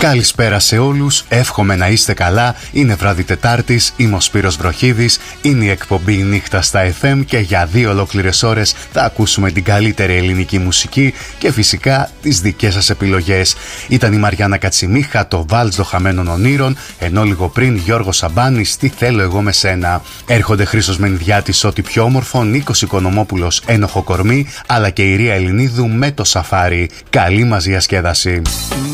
Καλησπέρα σε όλους, εύχομαι να είστε καλά. Είναι βράδυ Τετάρτης, είμαι ο Σπύρος Βροχίδης. Είναι η εκπομπή Νύχτα στα FM και για 2 ολόκληρες ώρες θα ακούσουμε την καλύτερη ελληνική μουσική και φυσικά τις δικές σας επιλογές. Ήταν η Μαριάννα Κατσιμίχα, το Βάλτς των Χαμένων Ονείρων, ενώ λίγο πριν Γιώργος Σαμπάνης, Τι θέλω εγώ με σένα. Έρχονται Χρήστος Μενδιάτης, Ό,τι πιο όμορφο, Νίκος Οικονομόπουλος, Ένοχο κορμί, αλλά και η Ρία Ελληνίδου με το Σαφάρι. Καλή μας διασκέδαση.